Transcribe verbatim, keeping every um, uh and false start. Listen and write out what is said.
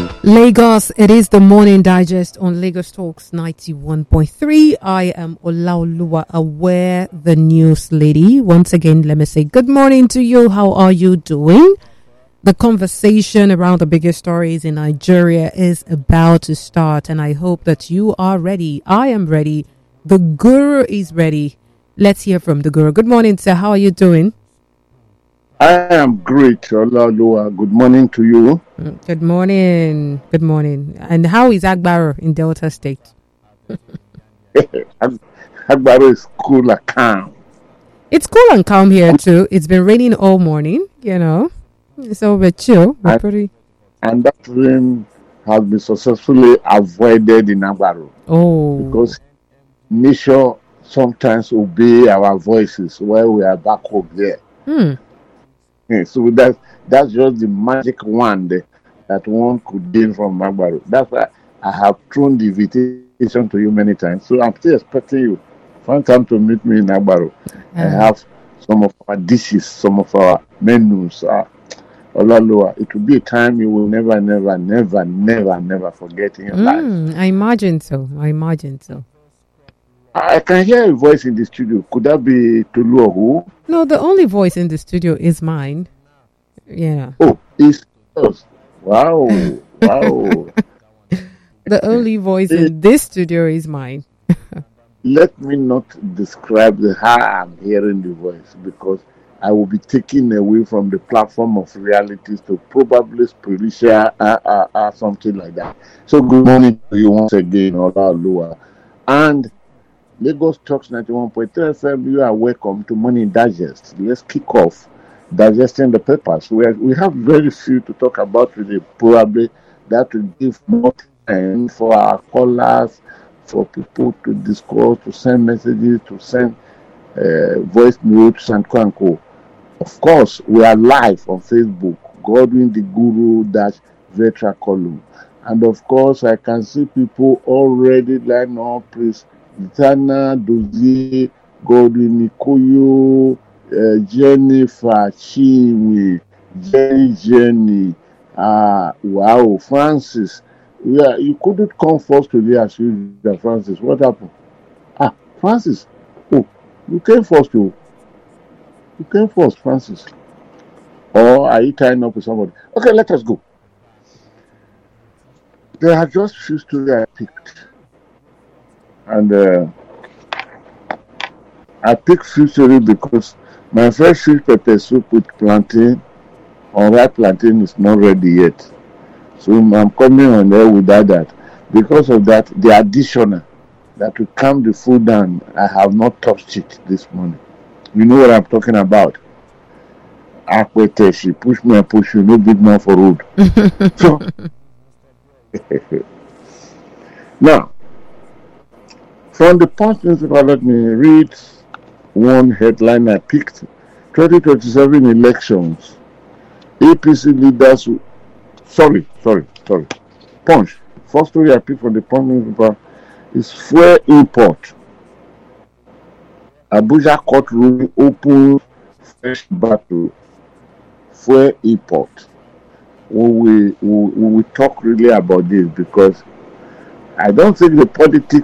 Lagos, it is the morning digest on Lagos Talks ninety-one point three. I am Olaoluwa Aware, the news lady. Once again, let me say good morning to you. How are you doing? The conversation around the biggest stories in Nigeria is about to start, and I hope that you are ready. I am ready. The guru is ready. Let's hear from the guru. Good morning, sir. How are you doing? I am great, Olaoluwa. Good morning to you. Good morning. Good morning. And how is Agbaro in Delta State? Agbaro is cool and calm. It's cool and calm here too. It's been raining all morning, you know. So we're chill. We're and, pretty. And that rain has been successfully avoided in Agbaro. Oh. Because nature sometimes obey our voices while we are back home there. Hmm. Yeah, so that that's just the magic wand that one could gain from Agbaro. That's why I have thrown the invitation to you many times. So I'm still expecting you. One time to meet me in Agbaro. Uh, I have some of our dishes, some of our menus. Uh, Olaoluwa, it will be a time you will never, never, never, never, never forget in your mm, life. I imagine so. I imagine so. I can hear a voice in the studio. Could that be Tolu or who? No, the only voice in the studio is mine. Yeah. Oh, it's us. Wow. Wow. The only voice in this studio is mine. Let me not describe the how I'm hearing the voice, because I will be taken away from the platform of realities to probably spiritual uh, uh, uh, something like that. So good morning to you once again, Olaoluwa. And Lagos Talks ninety-one point three F M, you are welcome to Morning Digest. Let's kick off digesting the papers. We, are, we have very few to talk about today. Probably that will give more time for our callers, for people to discuss, to send messages, to send uh, voice notes, and co and co. Of course, we are live on Facebook, Godwin the Guru dash Vetra column. And of course, I can see people already line up. Please, Tana, Dozie, Godwin Nikoyo, uh, Jennifer, Chimi, Jenny, Jenny, uh, wow, Francis. Yeah, you couldn't come first today as usual, Francis. What happened? Ah, Francis. Oh, you came first, too. You came first, Francis. Or are you tying up with somebody? Okay, let us go. There are just few stories I picked. And uh, I picked few stories because my first fish pepper soup with plantain, or ripe plantain, is not ready yet. So I'm coming on there without that. Because of that, the additional that will calm the food down, I have not touched it this morning. You know what I'm talking about. Akwete, she push me and push you, no big man for road. So, now, from the Punch newspaper, let me read one headline I picked. twenty twenty-seven elections. A P C leaders, sorry, sorry, sorry. Punch. First story I picked from the Punch newspaper is fuel import. Abuja court ruling open fresh battle. Fuel import. We will we, we talk really about this, because I don't think the politics